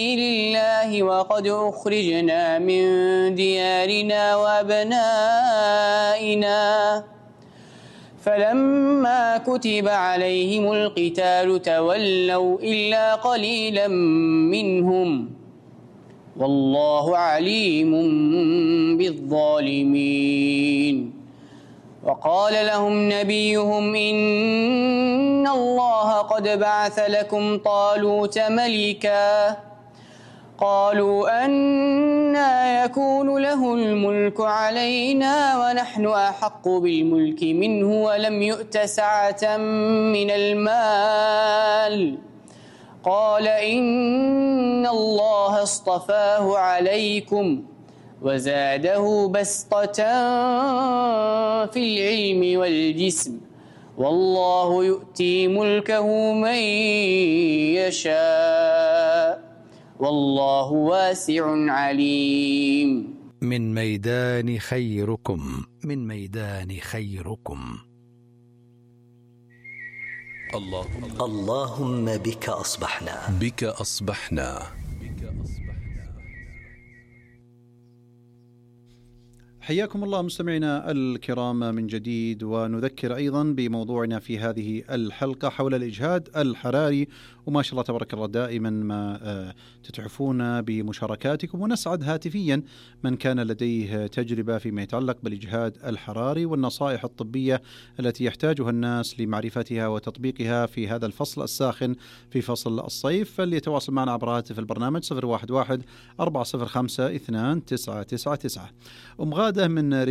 لله وقد أخرجنا من ديارنا وأبنائنا فلما كتب عليهم القتال تولوا إلا قليلا منهم والله عليم بالظالمين وقال لهم نبيهم إن الله قد بعث لكم طالوت ملكا قالوا أنى يكون له الملك علينا ونحن أحق بالملك منه ولم يؤت سعة من المال قال إن الله اصطفاه عليكم وزاده بسطة في العلم والجسم والله يؤتي ملكه من يشاء والله واسع عليم. من ميدان خيركم، من ميدان خيركم. اللهم بك أصبحنا، بك أصبحنا. حياكم الله مستمعينا الكرام من جديد، ونذكر أيضا بموضوعنا في هذه الحلقة حول الإجهاد الحراري، وما شاء الله تبارك الله دائما ما تتعفون بمشاركاتكم، ونسعد هاتفيا من كان لديه تجربة فيما يتعلق بالإجهاد الحراري والنصائح الطبية التي يحتاجها الناس لمعرفتها وتطبيقها في هذا الفصل الساخن في فصل الصيف. فليتواصل معنا عبر هاتف البرنامج 011-405-2999. غادة من